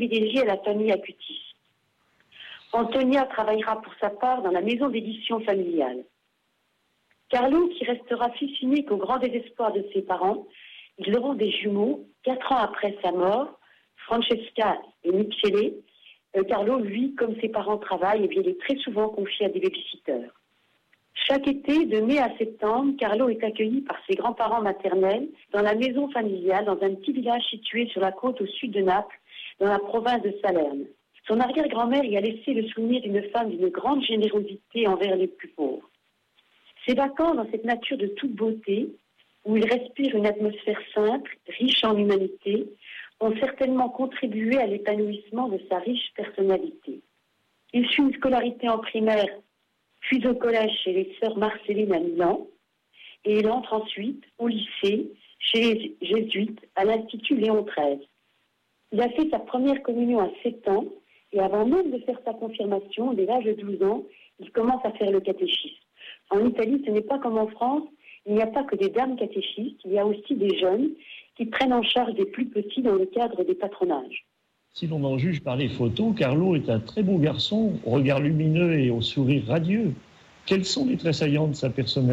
privilégié à la famille Acutis. Antonia travaillera pour sa part dans la maison d'édition familiale. Carlo, qui restera fils unique au grand désespoir de ses parents, ils auront des jumeaux 4 ans après sa mort, Francesca et Michele. Carlo, lui, comme ses parents travaillent, il est très souvent confié à des babysitters. Chaque été, de mai à septembre, Carlo est accueilli par ses grands-parents maternels dans la maison familiale dans un petit village situé sur la côte au sud de Naples, dans la province de Salerne. Son arrière-grand-mère y a laissé le souvenir d'une femme d'une grande générosité envers les plus pauvres. Ses vacances dans cette nature de toute beauté, où il respire une atmosphère simple, riche en humanité, ont certainement contribué à l'épanouissement de sa riche personnalité. Il suit une scolarité en primaire, puis au collège chez les sœurs Marcellines à Milan, et il entre ensuite au lycée chez les jésuites à l'Institut Léon XIII. Il a fait sa première communion à 7 ans, et avant même de faire sa confirmation, dès l'âge de 12 ans, il commence à faire le catéchisme. En Italie, ce n'est pas comme en France, il n'y a pas que des dames catéchistes, il y a aussi des jeunes qui prennent en charge des plus petits dans le cadre des patronages. Si l'on en juge par les photos, Carlo est un très beau garçon, au regard lumineux et au sourire radieux. Quels sont les traits saillants de sa personnalité ?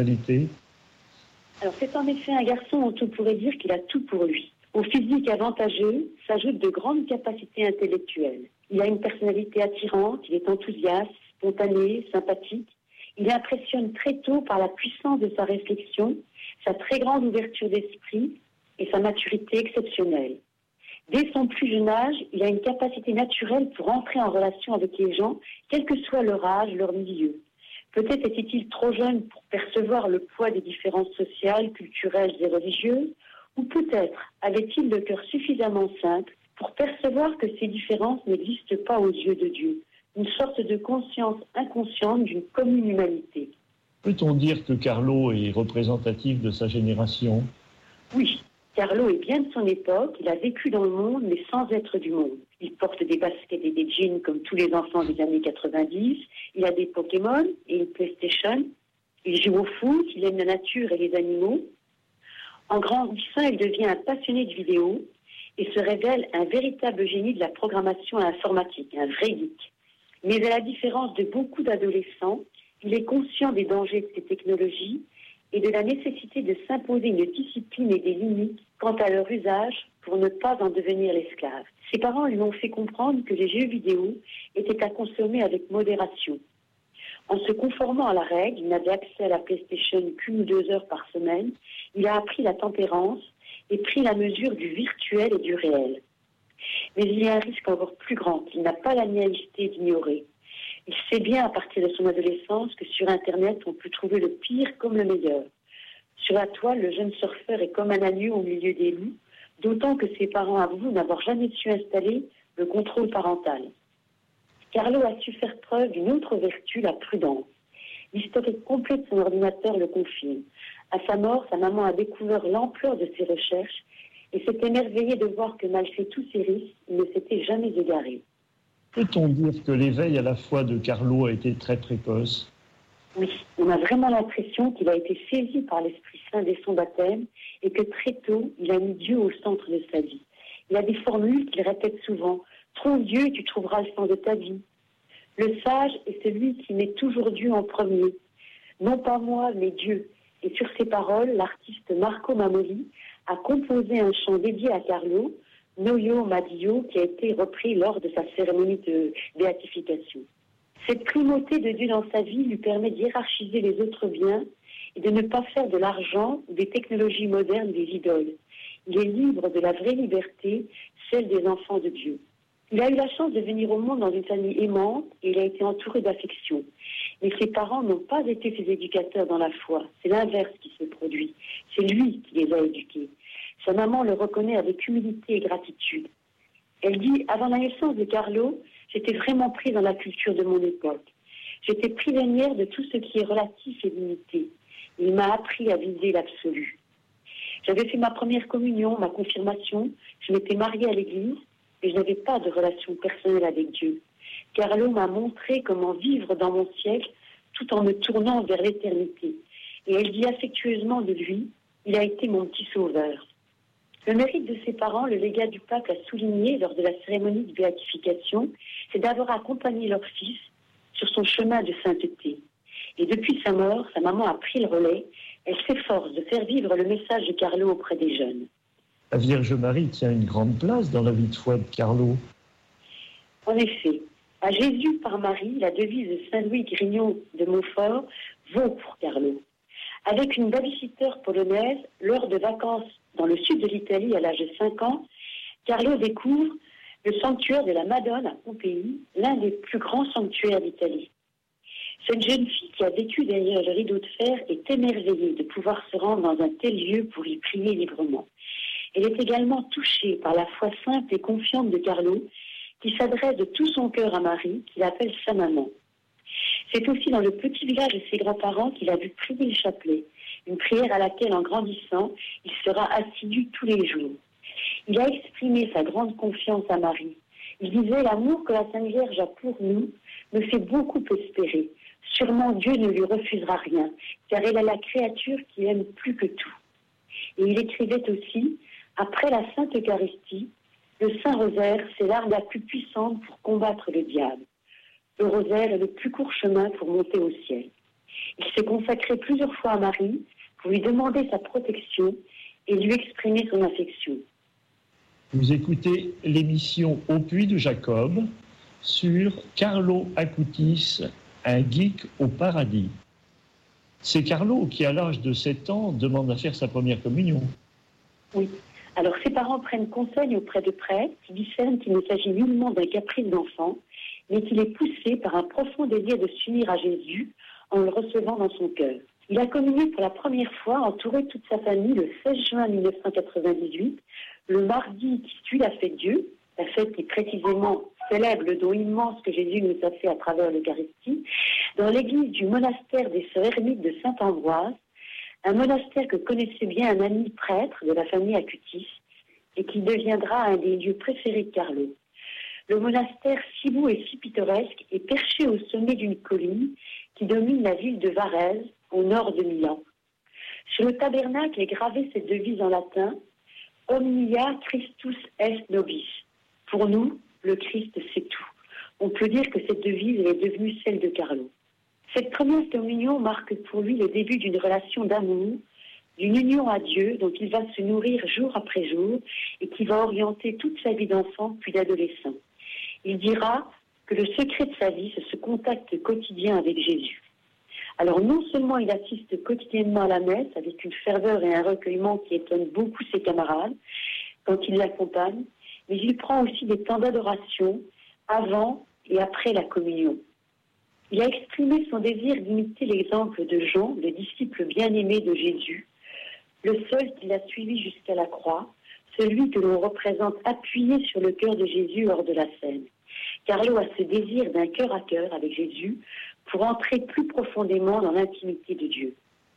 Alors c'est en effet un garçon dont on pourrait dire qu'il a tout pour lui. Au physique avantageux s'ajoutent de grandes capacités intellectuelles. Il a une personnalité attirante, il est enthousiaste, spontané, sympathique. Il impressionne très tôt par la puissance de sa réflexion, sa très grande ouverture d'esprit et sa maturité exceptionnelle. Dès son plus jeune âge, il a une capacité naturelle pour entrer en relation avec les gens, quel que soit leur âge, leur milieu. Peut-être était-il trop jeune pour percevoir le poids des différences sociales, culturelles et religieuses, ou peut-être avait-il le cœur suffisamment simple pour percevoir que ces différences n'existent pas aux yeux de Dieu, une sorte de conscience inconsciente d'une commune humanité. Peut-on dire que Carlo est représentatif de sa génération ? Oui, Carlo est bien de son époque, il a vécu dans le monde mais sans être du monde. Il porte des baskets et des jeans comme tous les enfants des années 90, il a des Pokémon et une PlayStation, il joue au foot, il aime la nature et les animaux. En grandissant, il devient un passionné de vidéo et se révèle un véritable génie de la programmation informatique, un vrai geek. Mais à la différence de beaucoup d'adolescents, il est conscient des dangers de ces technologies et de la nécessité de s'imposer une discipline et des limites quant à leur usage pour ne pas en devenir l'esclave. Ses parents lui ont fait comprendre que les jeux vidéo étaient à consommer avec modération. En se conformant à la règle, il n'avait accès à la PlayStation qu'1 ou 2 heures par semaine, il a appris la tempérance et pris la mesure du virtuel et du réel. Mais il y a un risque encore plus grand qu'il n'a pas la naïveté d'ignorer. Il sait bien à partir de son adolescence que sur Internet, on peut trouver le pire comme le meilleur. Sur la toile, le jeune surfeur est comme un agneau au milieu des loups, d'autant que ses parents avouent n'avoir jamais su installer le contrôle parental. Carlo a su faire preuve d'une autre vertu, la prudence. L'historique complet de son ordinateur le confirme. À sa mort, sa maman a découvert l'ampleur de ses recherches et s'est émerveillée de voir que malgré tous ses risques, il ne s'était jamais égaré. Peut-on dire que l'éveil à la foi de Carlo a été très précoce ? Oui, on a vraiment l'impression qu'il a été saisi par l'Esprit Saint dès son baptême et que très tôt, il a mis Dieu au centre de sa vie. Il a des formules qu'il répète souvent. « Trouve Dieu et tu trouveras le sens de ta vie ». Le sage est celui qui met toujours Dieu en premier. Non pas moi, mais Dieu. Et sur ces paroles, l'artiste Marco Mamoli a composé un chant dédié à Carlo, Noio Madio, qui a été repris lors de sa cérémonie de béatification. Cette primauté de Dieu dans sa vie lui permet d'hiérarchiser les autres biens et de ne pas faire de l'argent ou des technologies modernes des idoles. Il est libre de la vraie liberté, celle des enfants de Dieu. Il a eu la chance de venir au monde dans une famille aimante et il a été entouré d'affection. Mais ses parents n'ont pas été ses éducateurs dans la foi. C'est l'inverse qui se produit. C'est lui qui les a éduqués. Sa maman le reconnaît avec humilité et gratitude. Elle dit « Avant la naissance de Carlo, j'étais vraiment prise dans la culture de mon époque. J'étais prisonnière de tout ce qui est relatif et limité. Il m'a appris à viser l'absolu. J'avais fait ma première communion, ma confirmation, je m'étais mariée à l'église et je n'avais pas de relation personnelle avec Dieu. Carlo m'a montré comment vivre dans mon siècle tout en me tournant vers l'éternité. Et elle dit affectueusement de lui, il a été mon petit sauveur. Le mérite de ses parents, le légat du pape l'a souligné lors de la cérémonie de béatification, c'est d'avoir accompagné leur fils sur son chemin de sainteté. Et depuis sa mort, sa maman a pris le relais. Elle s'efforce de faire vivre le message de Carlo auprès des jeunes. La Vierge Marie tient une grande place dans la vie de foi de Carlo. En effet, à Jésus par Marie, la devise de Saint-Louis Grignon de Montfort vaut pour Carlo. Avec une babysitter polonaise, lors de vacances dans le sud de l'Italie à l'âge de 5 ans, Carlo découvre le sanctuaire de la Madone à Pompéi, l'un des plus grands sanctuaires d'Italie. Cette jeune fille qui a vécu derrière le rideau de fer est émerveillée de pouvoir se rendre dans un tel lieu pour y prier librement. Elle est également touchée par la foi simple et confiante de Carlo, qui s'adresse de tout son cœur à Marie, qu'il appelle sa maman. C'est aussi dans le petit village de ses grands-parents qu'il a vu prier le chapelet, une prière à laquelle, en grandissant, il sera assidu tous les jours. Il a exprimé sa grande confiance à Marie. Il disait « L'amour que la Sainte Vierge a pour nous me fait beaucoup espérer. Sûrement Dieu ne lui refusera rien, car elle est la créature qu'il aime plus que tout. » Et il écrivait aussi « Après la Sainte Eucharistie, le Saint Rosaire, c'est l'arme la plus puissante pour combattre le diable. Le rosaire est le plus court chemin pour monter au ciel. » Il s'est consacré plusieurs fois à Marie pour lui demander sa protection et lui exprimer son affection. Vous écoutez l'émission Au Puits de Jacob sur Carlo Acutis, un geek au paradis. C'est Carlo qui, à l'âge de 7 ans, demande à faire sa première communion. Oui. Alors ses parents prennent conseil auprès de prêtres qui discernent qu'il ne s'agit nullement d'un caprice d'enfant, mais qu'il est poussé par un profond désir de s'unir à Jésus en le recevant dans son cœur. Il a communié pour la première fois, entouré de toute sa famille, le 16 juin 1998, le mardi qui suit la fête Dieu, la fête qui précisément célèbre le don immense que Jésus nous a fait à travers l'Eucharistie, dans l'église du monastère des Sœurs Ermites de Saint-Ambroise, un monastère que connaissait bien un ami prêtre de la famille Acutis et qui deviendra un des lieux préférés de Carlo. Le monastère, si beau et si pittoresque, est perché au sommet d'une colline qui domine la ville de Varèse, au nord de Milan. Sur le tabernacle est gravée cette devise en latin « Omnia Christus est nobis ». Pour nous, le Christ, c'est tout. On peut dire que cette devise est devenue celle de Carlo. Cette première communion marque pour lui le début d'une relation d'amour, d'une union à Dieu dont il va se nourrir jour après jour et qui va orienter toute sa vie d'enfant puis d'adolescent. Il dira que le secret de sa vie, c'est ce contact quotidien avec Jésus. Alors non seulement il assiste quotidiennement à la messe avec une ferveur et un recueillement qui étonnent beaucoup ses camarades quand il l'accompagne, mais il prend aussi des temps d'adoration avant et après la communion. Il a exprimé son désir d'imiter l'exemple de Jean, le disciple bien-aimé de Jésus, le seul qui l'a suivi jusqu'à la croix, celui que l'on représente appuyé sur le cœur de Jésus lors de la scène. Carlo a ce désir d'un cœur à cœur avec Jésus pour entrer plus profondément dans l'intimité de Dieu.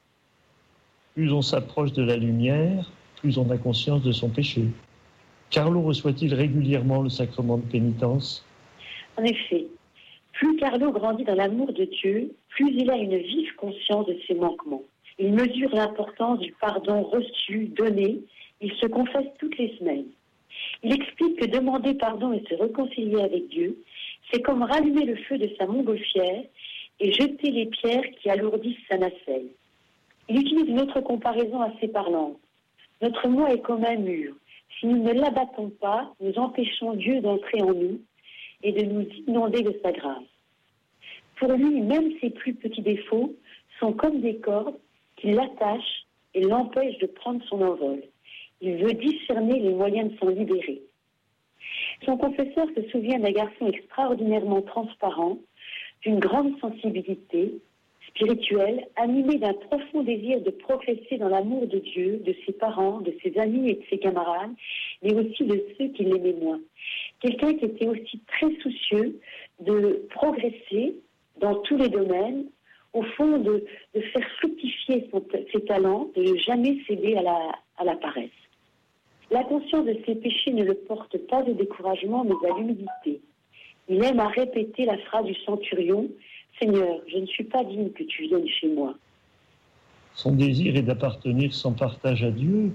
Plus on s'approche de la lumière, plus on a conscience de son péché. Carlo reçoit-il régulièrement le sacrement de pénitence ? En effet, plus Carlo grandit dans l'amour de Dieu, plus il a une vive conscience de ses manquements. Il mesure l'importance du pardon reçu, donné. Il se confesse toutes les semaines. Il explique que demander pardon et se réconcilier avec Dieu, c'est comme rallumer le feu de sa montgolfière et jeter les pierres qui alourdissent sa nacelle. Il utilise une autre comparaison assez parlante. Notre moi est comme un mur. Si nous ne l'abattons pas, nous empêchons Dieu d'entrer en nous et de nous inonder de sa grâce. Pour lui, même ses plus petits défauts sont comme des cordes qui l'attachent et l'empêchent de prendre son envol. Il veut discerner les moyens de s'en libérer. Son confesseur se souvient d'un garçon extraordinairement transparent, d'une grande sensibilité spirituelle, animé d'un profond désir de progresser dans l'amour de Dieu, de ses parents, de ses amis et de ses camarades, mais aussi de ceux qui l'aimaient moins. Quelqu'un qui était aussi très soucieux de progresser dans tous les domaines, au fond de faire fructifier ses talents, de ne jamais céder à la paresse. La conscience de ses péchés ne le porte pas au découragement, mais à l'humilité. Il aime à répéter la phrase du centurion « Seigneur, je ne suis pas digne que tu viennes chez moi ». Son désir est d'appartenir sans partage à Dieu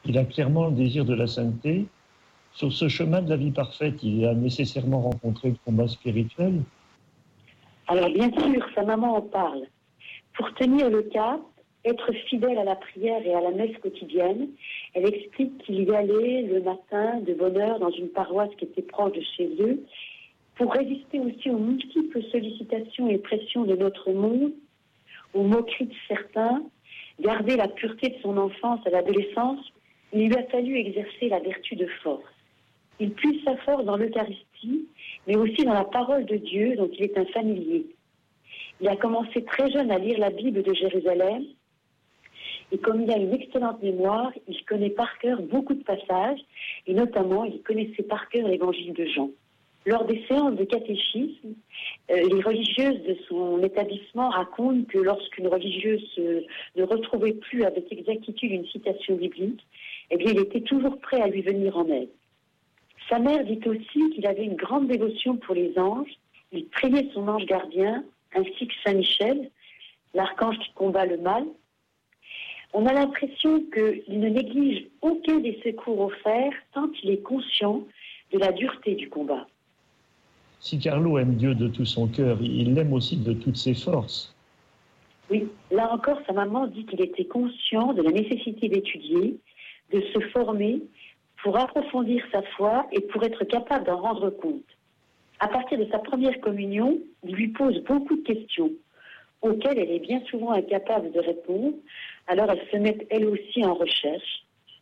Il a clairement le désir de la sainteté. Sur ce chemin de la vie parfaite, il a nécessairement rencontré le combat spirituel. Alors bien sûr, sa maman en parle. Pour tenir le cap, être fidèle à la prière et à la messe quotidienne, elle explique qu'il y allait le matin de bonne heure dans une paroisse qui était proche de chez eux, pour résister aussi aux multiples sollicitations et pressions de notre monde, aux moqueries de certains, garder la pureté de son enfance à l'adolescence. Il lui a fallu exercer la vertu de force. Il puise sa force dans l'Eucharistie, mais aussi dans la parole de Dieu dont il est un familier. Il a commencé très jeune à lire la Bible de Jérusalem, et comme il a une excellente mémoire, il connaît par cœur beaucoup de passages, et notamment il connaissait par cœur l'évangile de Jean. Lors des séances de catéchisme, les religieuses de son établissement racontent que lorsqu'une religieuse ne retrouvait plus avec exactitude une citation biblique, eh bien, il était toujours prêt à lui venir en aide. Sa mère dit aussi qu'il avait une grande dévotion pour les anges. Il priait son ange gardien, ainsi que Saint Michel, l'archange qui combat le mal. On a l'impression qu'il ne néglige aucun des secours offerts tant il est conscient de la dureté du combat. Si Carlo aime Dieu de tout son cœur, il l'aime aussi de toutes ses forces. Oui, là encore, sa maman dit qu'il était conscient de la nécessité d'étudier, de se former pour approfondir sa foi et pour être capable d'en rendre compte. À partir de sa première communion, il lui pose beaucoup de questions auxquelles elle est bien souvent incapable de répondre, alors elle se met elle aussi en recherche.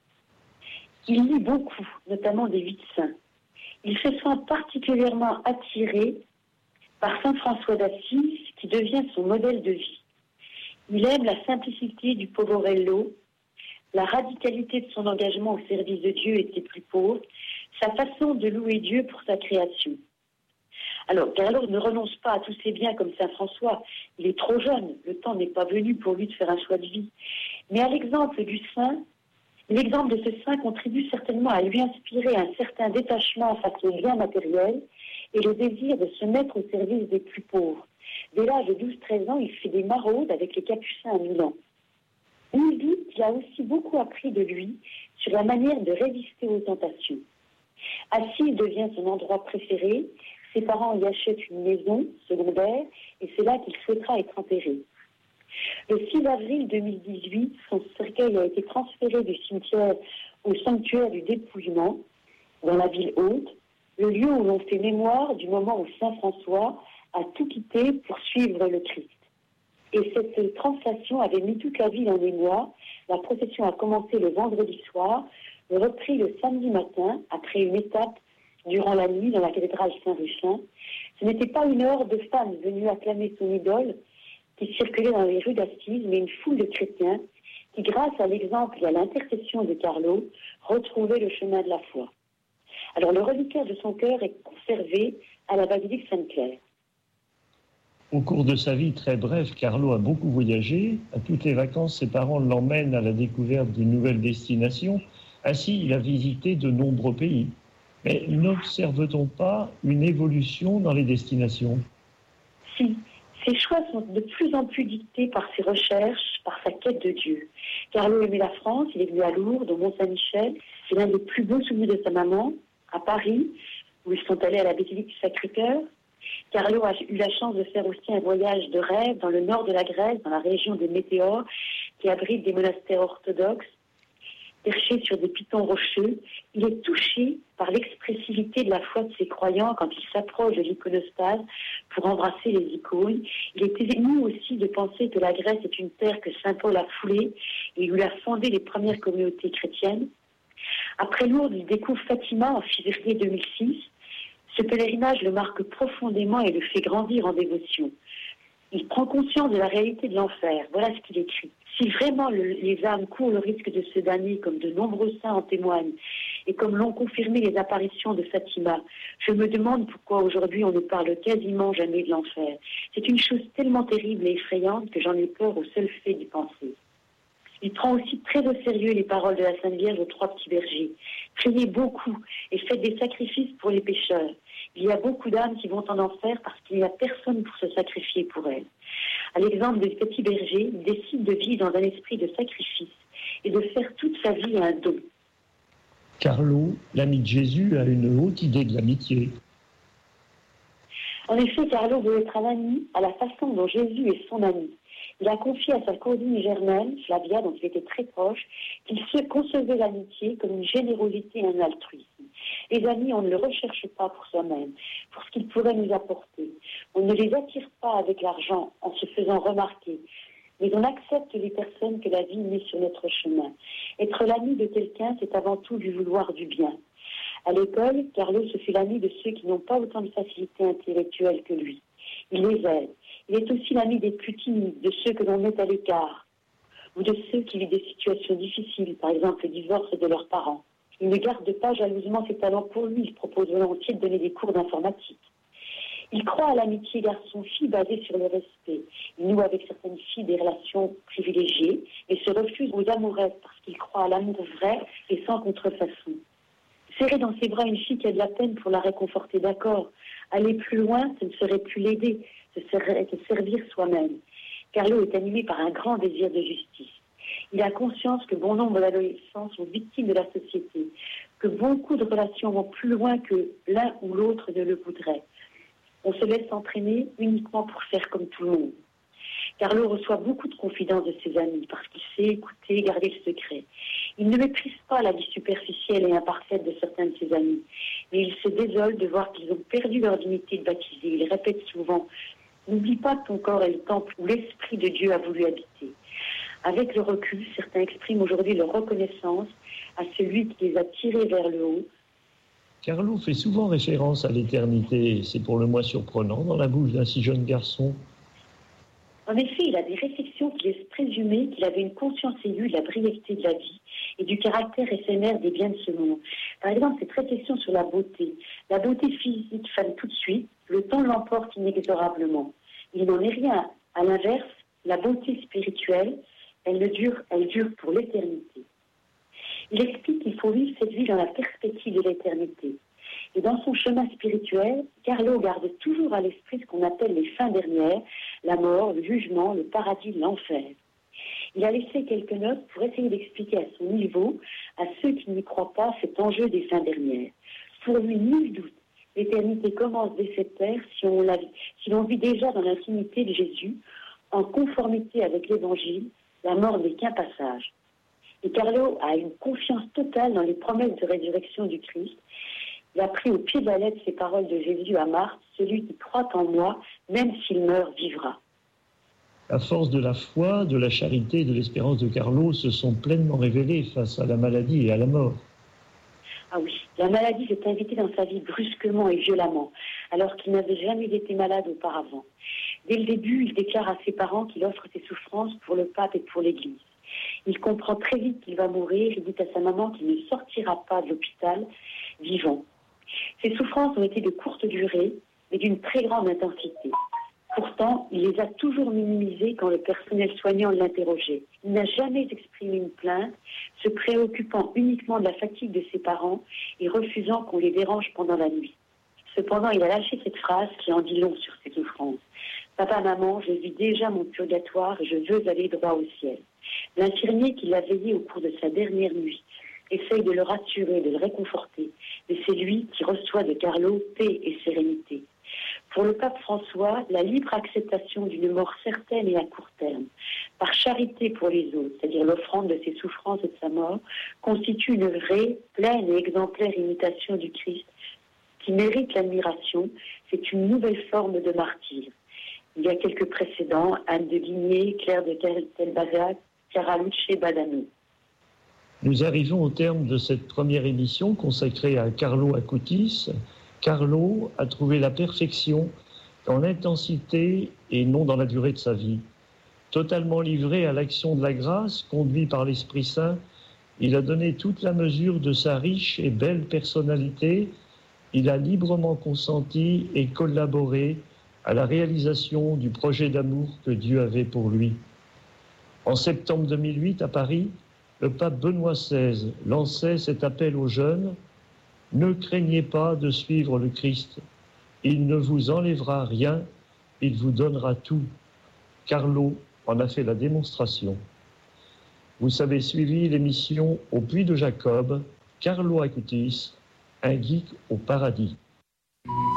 Il lit beaucoup, notamment des vies de saints. Il se sent particulièrement attiré par Saint François d'Assise, qui devient son modèle de vie. Il aime la simplicité du Poverello, la radicalité de son engagement au service de Dieu et des plus pauvres, sa façon de louer Dieu pour sa création. Alors, Carlo ne renonce pas à tous ses biens comme Saint François. Il est trop jeune, le temps n'est pas venu pour lui de faire un choix de vie. Mais à l'exemple du saint, l'exemple de ce saint contribue certainement à lui inspirer un certain détachement face aux biens matériels et le désir de se mettre au service des plus pauvres. Dès l'âge de 12-13 ans, il fait des maraudes avec les Capucins à Milan. Il dit qu'il a aussi beaucoup appris de lui sur la manière de résister aux tentations. Assise devient son endroit préféré. Ses parents y achètent une maison secondaire et c'est là qu'il souhaitera être enterré. Le 6 avril 2018, son cercueil a été transféré du cimetière au sanctuaire du dépouillement, dans la ville haute, le lieu où l'on fait mémoire du moment où Saint François a tout quitté pour suivre le Christ. Et cette translation avait mis toute la ville en émoi. La procession a commencé le vendredi soir, repris le samedi matin, après une étape durant la nuit dans la cathédrale Saint-Rufin. Ce n'était pas une horde de femmes venues acclamer son idole qui circulait dans les rues d'Assise, mais une foule de chrétiens qui, grâce à l'exemple et à l'intercession de Carlo, retrouvaient le chemin de la foi. Alors le reliquaire de son cœur est conservé à la basilique Sainte-Claire. Au cours de sa vie très brève, Carlo a beaucoup voyagé. À toutes les vacances, ses parents l'emmènent à la découverte d'une nouvelle destination. Ainsi, il a visité de nombreux pays. Mais n'observe-t-on pas une évolution dans les destinations ? Si, ses choix sont de plus en plus dictés par ses recherches, par sa quête de Dieu. Carlo aimait la France, il est venu à Lourdes, au Mont-Saint-Michel. C'est l'un des plus beaux souvenirs de sa maman, à Paris, où ils sont allés à la basilique du Sacré-Cœur. Carlo a eu la chance de faire aussi un voyage de rêve dans le nord de la Grèce, dans la région des Météores, qui abrite des monastères orthodoxes. Perché sur des pitons rocheux, il est touché par l'expressivité de la foi de ses croyants quand il s'approche de l'iconostase pour embrasser les icônes. Il est ému aussi de penser que la Grèce est une terre que saint Paul a foulée et où il a fondé les premières communautés chrétiennes. Après Lourdes, il découvre Fatima en février 2006. Ce pèlerinage le marque profondément et le fait grandir en dévotion. Il prend conscience de la réalité de l'enfer. Voilà ce qu'il écrit. Si vraiment les âmes courent le risque de se damner, comme de nombreux saints en témoignent, et comme l'ont confirmé les apparitions de Fatima, je me demande pourquoi aujourd'hui on ne parle quasiment jamais de l'enfer. C'est une chose tellement terrible et effrayante que j'en ai peur au seul fait d'y penser. Il prend aussi très au sérieux les paroles de la Sainte Vierge aux 3 petits bergers. Priez beaucoup et faites des sacrifices pour les pécheurs. Il y a beaucoup d'âmes qui vont en enfer parce qu'il n'y a personne pour se sacrifier pour elles. À l'exemple des petits bergers, il décide de vivre dans un esprit de sacrifice et de faire toute sa vie un don. Carlo, l'ami de Jésus, a une haute idée de l'amitié. En effet, Carlo veut être un ami à la façon dont Jésus est son ami. Il a confié à sa cousine germaine, Flavia, dont il était très proche, qu'il se concevait l'amitié comme une générosité et un altruisme. Les amis, on ne le recherche pas pour soi-même, pour ce qu'ils pourraient nous apporter. On ne les attire pas avec l'argent en se faisant remarquer, mais on accepte les personnes que la vie met sur notre chemin. Être l'ami de quelqu'un, c'est avant tout lui vouloir du bien. À l'école, Carlo se fait l'ami de ceux qui n'ont pas autant de facilité intellectuelle que lui. Il les aide. Il est aussi l'ami des plus timides, de ceux que l'on met à l'écart, ou de ceux qui vivent des situations difficiles, par exemple le divorce de leurs parents. Il ne garde pas jalousement ses talents pour lui, il propose volontiers de donner des cours d'informatique. Il croit à l'amitié garçon-fille basée sur le respect. Il noue avec certaines filles des relations privilégiées et se refuse aux amourettes parce qu'il croit à l'amour vrai et sans contrefaçon. Serrer dans ses bras une fille qui a de la peine pour la réconforter, d'accord. Aller plus loin, ce ne serait plus l'aider, ce serait se servir soi-même. Carlo est animé par un grand désir de justice. Il a conscience que bon nombre d'adolescents sont victimes de la société, que beaucoup de relations vont plus loin que l'un ou l'autre ne le voudrait. On se laisse entraîner uniquement pour faire comme tout le monde. Carlo reçoit beaucoup de confidences de ses amis parce qu'il sait écouter et garder le secret. Il ne méprise pas la vie superficielle et imparfaite de certains de ses amis, mais il se désole de voir qu'ils ont perdu leur dignité de baptisé. Il répète souvent « N'oublie pas que ton corps est le temple où l'Esprit de Dieu a voulu habiter ». Avec le recul, certains expriment aujourd'hui leur reconnaissance à celui qui les a tirés vers le haut. Carlo fait souvent référence à l'éternité, et c'est pour le moins surprenant dans la bouche d'un si jeune garçon. En effet, il a des réflexions qui laissent présumer qu'il avait une conscience aiguë de la brièveté de la vie et du caractère éphémère des biens de ce monde. Par exemple, cette réflexion sur la beauté. La beauté physique fane tout de suite, le temps l'emporte inexorablement. Il n'en est rien. À l'inverse, la beauté spirituelle, elle dure pour l'éternité. Il explique qu'il faut vivre cette vie dans la perspective de l'éternité. Et dans son chemin spirituel, Carlo garde toujours à l'esprit ce qu'on appelle les fins dernières, la mort, le jugement, le paradis, l'enfer. Il a laissé quelques notes pour essayer d'expliquer à son niveau, à ceux qui n'y croient pas, cet enjeu des fins dernières. Pour lui, nul doute, l'éternité commence dès cette terre si l'on vit déjà dans l'intimité de Jésus, en conformité avec l'Évangile, la mort n'est qu'un passage. Et Carlo a une confiance totale dans les promesses de résurrection du Christ. Il a pris au pied de la lettre ces paroles de Jésus à Marthe, « Celui qui croit en moi, même s'il meurt, vivra ». La force de la foi, de la charité et de l'espérance de Carlo se sont pleinement révélées face à la maladie et à la mort. Ah oui, la maladie s'est invitée dans sa vie brusquement et violemment, alors qu'il n'avait jamais été malade auparavant. Dès le début, il déclare à ses parents qu'il offre ses souffrances pour le pape et pour l'Église. Il comprend très vite qu'il va mourir et dit à sa maman qu'il ne sortira pas de l'hôpital vivant. Ses souffrances ont été de courte durée, mais d'une très grande intensité. Pourtant, il les a toujours minimisées quand le personnel soignant l'interrogeait. Il n'a jamais exprimé une plainte, se préoccupant uniquement de la fatigue de ses parents et refusant qu'on les dérange pendant la nuit. Cependant, il a lâché cette phrase qui en dit long sur ses souffrances. « Papa, maman, je vis déjà mon purgatoire et je veux aller droit au ciel. » L'infirmier qui l'a veillé au cours de sa dernière nuit essaye de le rassurer, de le réconforter. Mais c'est lui qui reçoit de Carlo paix et sérénité. Pour le pape François, la libre acceptation d'une mort certaine et à court terme, par charité pour les autres, c'est-à-dire l'offrande de ses souffrances et de sa mort, constitue une vraie, pleine et exemplaire imitation du Christ qui mérite l'admiration. C'est une nouvelle forme de martyr. Il y a quelques précédents, Anne de Guigné, Claire de Telbazac, Caralucce Badano. Nous arrivons au terme de cette première émission consacrée à Carlo Acutis. Carlo a trouvé la perfection dans l'intensité et non dans la durée de sa vie. Totalement livré à l'action de la grâce, conduit par l'Esprit Saint, il a donné toute la mesure de sa riche et belle personnalité. Il a librement consenti et collaboré à la réalisation du projet d'amour que Dieu avait pour lui. En septembre 2008, à Paris, le pape Benoît XVI lançait cet appel aux jeunes « Ne craignez pas de suivre le Christ. Il ne vous enlèvera rien, il vous donnera tout. » Carlo en a fait la démonstration. Vous avez suivi l'émission Au Puy de Jacob. Carlo Acutis, un geek au paradis.